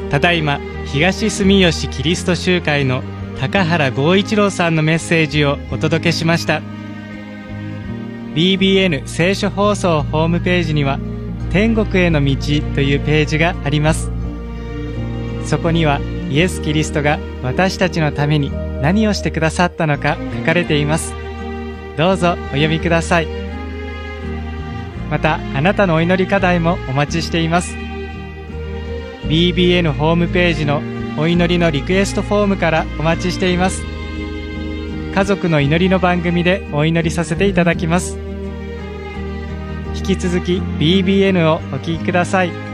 ただいま東住吉キリスト集会の高原剛一郎さんのメッセージをお届けしました。 BBN 聖書放送ホームページには天国への道というページがあります。そこにはイエス・キリストが私たちのために何をしてくださったのか書かれています。どうぞお読みください。またあなたのお祈り課題もお待ちしています。 BBN ホームページのお祈りのリクエストフォームからお待ちしています。家族の祈りの番組でお祈りさせていただきます。引き続き BBN をお聞きください。